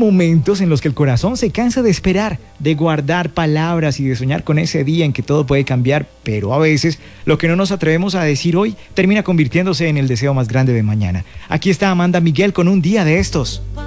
momentos en los que el corazón se cansa de esperar, de guardar palabras y de soñar con ese día en que todo puede cambiar, pero a veces lo que no nos atrevemos a decir hoy termina convirtiéndose en el deseo más grande de mañana. Aquí está Amanda Miguel con Un día de estos.